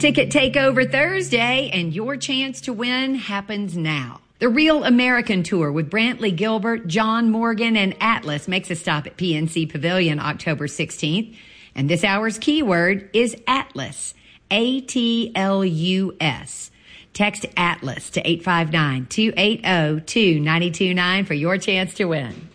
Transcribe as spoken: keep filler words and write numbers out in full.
Ticket Takeover Thursday, and your chance to win happens now. The Real American Tour with Brantley Gilbert, John Morgan, and Atlas makes a stop at P N C Pavilion October sixteenth. And this hour's keyword is Atlas, A T L U S. Text Atlas to eight five nine, two eight zero, two nine two nine for your chance to win.